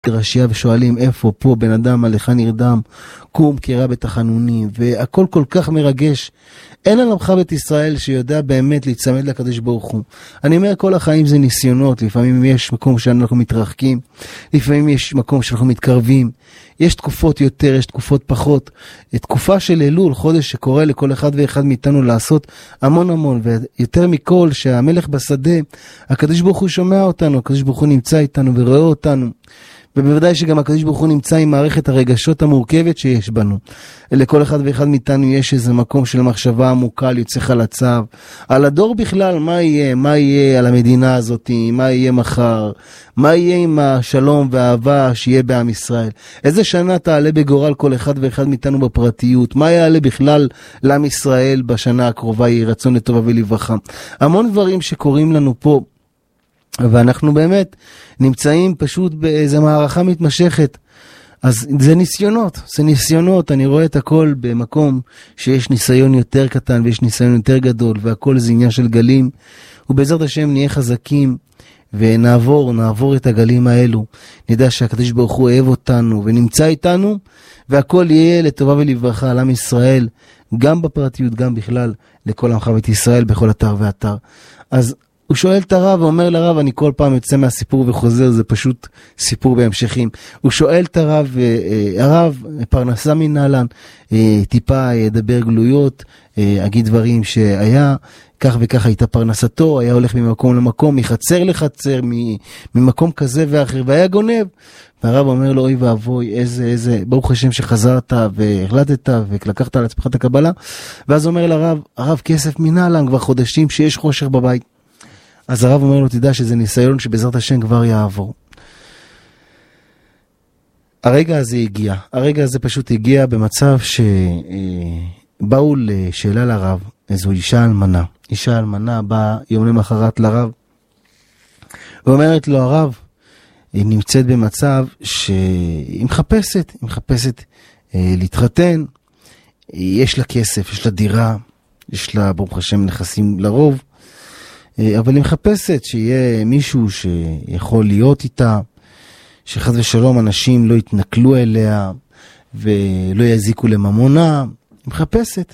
מדרשייה ושואלים איפה פה בן אדם עליך נרדם, קום קרא בתחנונים, והכל כל כך מרגש. אין עמך בית ישראל שיודע באמת להצמד לקדוש ברוך הוא. אני אומר, כל החיים זה ניסיונות, לפעמים יש מקום שאנחנו מתרחקים, לפעמים יש מקום שאנחנו מתקרבים, יש תקופות יותר, יש תקופות פחות. תקופה של אלול, חודש שקורא לכל אחד ואחד מאיתנו לעשות המון המון, ויותר מכל שהמלך בשדה, הקדוש ברוך הוא שומע אותנו, הקדוש ברוך הוא נמצא איתנו ורואה אותנו, ובוודאי שגם הקדוש ברוך הוא נמצא עם מערכת הרגשות המורכבת שיש בנו. לכל אחד ואחד מאיתנו יש איזה מקום של מחשבה עמוקה על יוצא חלציו, על הדור בכלל, מה יהיה על המדינה הזאת, מה יהיה מחר, מה יהיה עם השלום והאהבה שיהיה בעם ישראל, איזה שנה תעלה בגורל כל אחד ואחד מאיתנו בפרטיות, מה יעלה בכלל לעם ישראל בשנה הקרובה, יהיה רצון לטובה ולברכה. המון דברים שקורים לנו פה, ואנחנו באמת נמצאים פשוט באיזו מערכה מתמשכת. אז זה ניסיונות, אני רואה את הכל במקום שיש ניסיון יותר קטן ויש ניסיון יותר גדול, והכל זה עניין של גלים, ובעזרת השם נהיה חזקים ונעבור את הגלים האלו, נדע שהקדוש ברוך הוא אוהב אותנו ונמצא איתנו, והכל יהיה לטובה ולברכה על עם ישראל, גם בפרטיות, גם בכלל לכל עמך בית ישראל בכל אתר ואתר. אז הוא שואל את הרב ואומר לרב, אני כל פעם יוצא מהסיפור וחוזר, זה פשוט סיפור בהמשכים. הוא שואל את הרב, הרב פרנסה מנהלן, טיפה ידבר גלויות, אגיד דברים שהיה, כך וכך הייתה פרנסתו, היה הולך ממקום למקום, מחצר לחצר, ממקום כזה ואחר, והיה גונב. והרב אומר לו, אוי ואבוי, איזה, ברוך השם שחזרת והחלטת ולקחת על עצמך את הקבלה. ואז אומר לרב, הרב כסף מנהלן, כבר חודשים שיש חושך בבית. אז הרב אומר לו, תדע שזה ניסיון שבעזרת השם כבר יעבור. הרגע הזה פשוט הגיע במצב שבאו לשאלה לרב, איזו אישה אלמנה באה יום למחרת לרב, ואומרת לו, הרב, היא נמצאת במצב שהיא מחפשת להתחתן, יש לה כסף, יש לה דירה, יש לה ברוך השם נכסים לרוב, אבל היא מחפשת שיהיה מישהו שיכול להיות איתה, שחס ושלום אנשים לא יתנכלו אליה ולא יזיקו לממונה. היא מחפשת.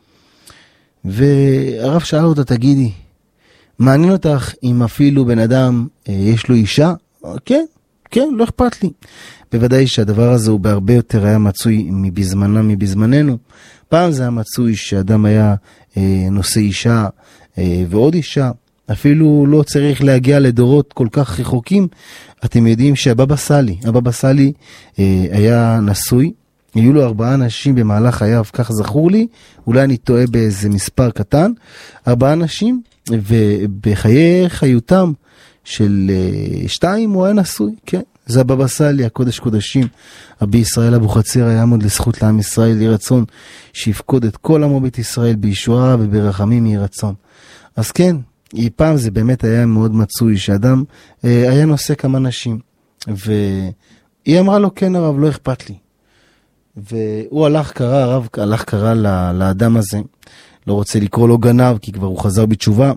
והרב שאל אותה, תגידי, מעניין אותך אם אפילו בן אדם יש לו אישה? כן, לא אכפת לי. בוודאי שהדבר הזה הוא בהרבה יותר היה מצוי מבזמננו. פעם זה היה מצוי שאדם היה נושא אישה ועוד אישה, אפילו לא צריך להגיע לדורות כל כך רחוקים. אתם יודעים שהבבא סאלי היה נשוי, היו לו 4 אנשים במהלך חייו, כך זכור לי, אולי אני טועה באיזה מספר קטן, 4 אנשים, ובחיי חיותם של 2 הוא היה נשוי, כן. זה הבבא סאלי, הקודש קודשים, רבי ישראל אבוחצירא, יעמוד לזכות לעם ישראל, יהי רצון שיפקוד את כל עמו בית ישראל בישועה וברחמים, יהי רצון. אז כן, פעם זה באמת היה מאוד מצוי, שאדם היה נושא כמה נשים, והיא אמרה לו, כן הרב, לא אכפת לי. והוא הרב הלך קרא לאדם הזה, לא רוצה לקרוא לו גנב, כי כבר הוא חזר בתשובה.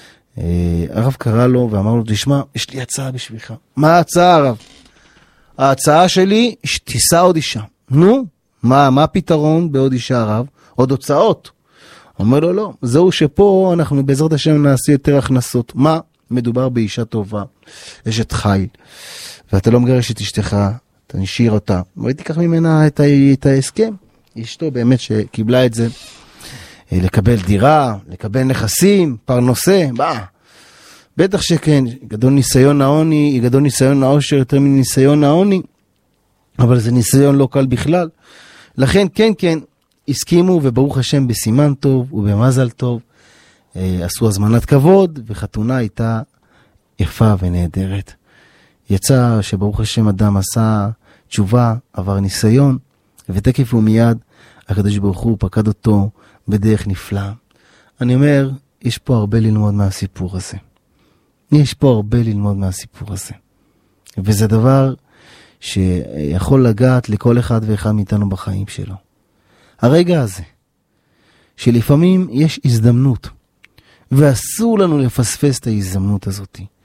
הרב קרא לו ואמר לו, תשמע, יש לי הצעה בשבילך. מה ההצעה הרב? ההצעה שלי, שתיסע עוד אישה. נו, מה הפתרון בעוד אישה הרב? עוד הוצאות. אומר לו, לא, זהו שפה אנחנו בעזרת השם נעשה יותר הכנסות. מה? מדובר באישה טובה, אשת חיל, ואתה לא מגרש את אשתך, אתה נשאיר אותה, ותיקח ממנה את ההסכם. אשתו באמת שקיבלה את זה, לקבל דירה, לקבל נכסים, פרנסה, בטח שכן, גדול ניסיון העוני, גדול ניסיון העושר יותר מניסיון העוני, אבל זה ניסיון לא קל בכלל. לכן כן, הסכימו, וברוך השם בסימן טוב ובמזל טוב, עשו הזמנת כבוד, וחתונה הייתה יפה ונהדרת. יצא שברוך השם אדם עשה תשובה, עבר ניסיון, ותקף ומיד הקדוש ברוך הוא פקד אותו בדרך נפלאה. אני אומר, יש פה הרבה ללמוד מהסיפור הזה. וזה דבר שיכול לגעת לכל אחד ואחד מאיתנו בחיים שלו. הרגע הזה, שלפעמים יש הזדמנות, ואסור לנו לפספס את ההזדמנות הזאת.